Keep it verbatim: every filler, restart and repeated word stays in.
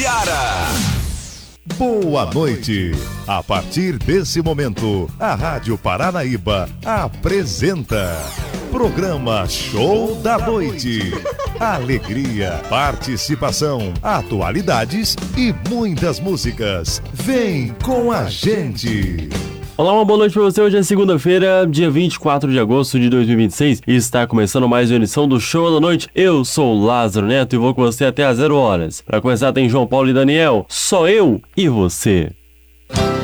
Seara. Boa noite. A partir desse momento, a Rádio Paranaíba apresenta Programa Show da Noite. Alegria, participação, atualidades e muitas músicas. Vem com a gente. Olá, uma boa noite pra você. Hoje é segunda-feira, dia vinte e quatro de agosto de dois mil e vinte e seis, e está começando mais uma edição do Show da Noite. Eu sou o Lázaro Neto e vou com você até às zero horas. Para começar tem João Paulo e Daniel, só eu e você.